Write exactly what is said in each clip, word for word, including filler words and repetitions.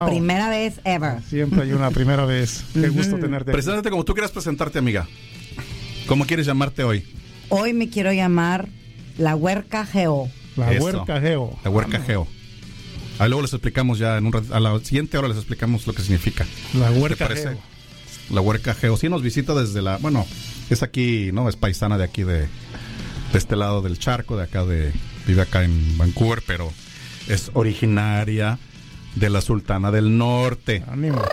Primera vez ever. Siempre hay una primera vez. Qué gusto tenerte. Preséntate como tú quieras presentarte, amiga. ¿Cómo quieres llamarte hoy? Hoy me quiero llamar La Huerca Geo. La Eso. Huerca Geo. La Huerca Geo. Ahí luego les explicamos ya, en un rat- a la siguiente hora les explicamos lo que significa. La ¿Te Huerca parece? Geo. La Huerca Geo. Sí nos visita desde la... Bueno, es aquí, ¿no? Es paisana de aquí, de, de este lado del charco, de acá de... Vive acá en Vancouver, pero es originaria de la Sultana del Norte. Ánimo.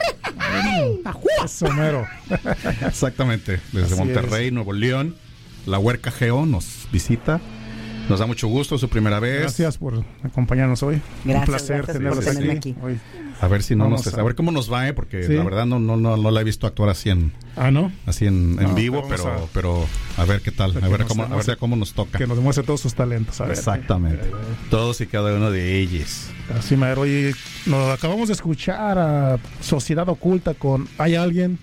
Eso mero. Exactamente. Desde Así Monterrey, es. Nuevo León. La Huerca Geo nos visita. Nos da mucho gusto, es su primera vez. Gracias por acompañarnos hoy. Gracias, Un placer gracias tenerlos por tenerme aquí. aquí. Hoy. A ver si no Vamos nos... a- A ver cómo nos va, ¿eh? Porque Sí. la verdad no, no, no, no la he visto actuar así en... Ah, ¿no? Así en, en No, vivo, vamos pero, a- pero a ver qué tal, a que ver nos- cómo, a ver nos- cómo nos toca. Que nos demuestre todos sus talentos. A ver. Exactamente. Todos y cada uno de ellos. Así mero. Y nos acabamos de escuchar a Sociedad Oculta con Hay Alguien.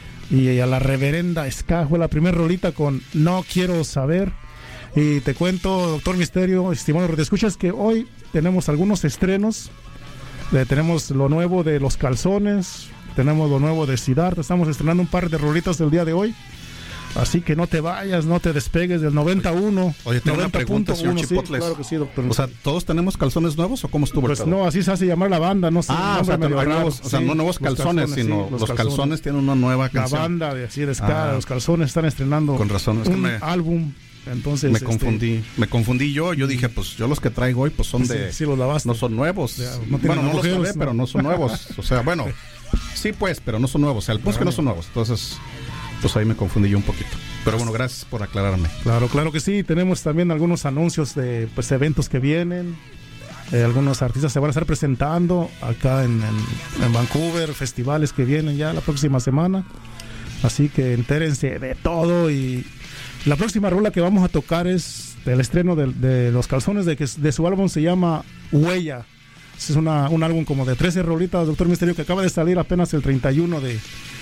Y a la Reverenda Ska fue la primera rolita con No Quiero Saber. Y te cuento, Doctor Misterio, estimado, te escuchas que hoy tenemos algunos estrenos. Eh, tenemos lo nuevo de Los Calzones, tenemos lo nuevo de Siddhartha. Estamos estrenando un par de rolitas del día de hoy. Así que no te vayas, no te despegues del noventa y uno. Oye, tengo una noventa pregunta, punto señor uno, sí, Chipotles. claro que sí, doctor. O sea, ¿todos tenemos calzones nuevos o cómo estuvo pues el pedo? no, así se hace llamar la banda, no sé. Ah, o un sea, nombre medio hay raro. nuevos, o sea, Sí, no nuevos los calzones, sino sí, los, calzones. tienen una nueva La canción. banda de así de ska, Ah. los calzones están estrenando Con razón, es que un me- álbum. Entonces, Me este, confundí, me confundí yo, yo dije, pues yo los que traigo hoy pues son Sí, de... sí los lavaste. No son nuevos. Ya, no tienen bueno, no los agujeros, lavé, ¿no? pero no son nuevos. O sea, bueno, sí pues, pero no son nuevos. O sea, el punto es que no son nuevos. Entonces, pues ahí me confundí yo un poquito. Pero bueno, gracias por aclararme. Claro, claro que sí. Tenemos también algunos anuncios de pues eventos que vienen. Eh, algunos artistas se van a estar presentando acá en, en, en Vancouver, festivales que vienen ya la próxima semana. Así que entérense de todo. Y la próxima rola que vamos a tocar es el estreno de, de Los Calzones, de, que, de su álbum se llama Huella. Es una, un álbum como de trece rolitas, Doctor Misterio, que acaba de salir apenas el treinta y uno de...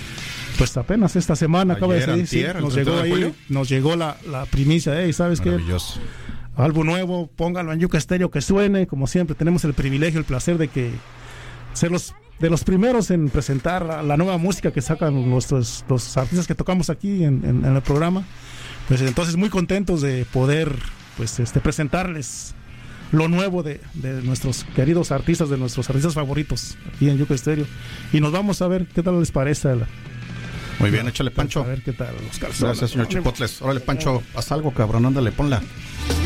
Pues apenas esta semana acaba de Ayer, salir. Sí, antier, el nos treinta llegó de ahí, julio. nos llegó la, la primicia. Hey, ¿sabes qué? Maravilloso. Álbum nuevo, póngalo en Yuca Stereo que suene. Como siempre, tenemos el privilegio, el placer de que ser los de los primeros en presentar la, la nueva música que sacan nuestros los artistas que tocamos aquí en, en, en el programa. Pues entonces muy contentos de poder pues este presentarles lo nuevo de, de nuestros queridos artistas, de nuestros artistas favoritos aquí en Yuca Stereo. Y nos vamos a ver qué tal les parece. La, Muy bien, échale Pancho. A ver qué tal los calzones. Gracias, señor Chipotles. Órale, Pancho, haz algo, cabrón, ándale, ponla.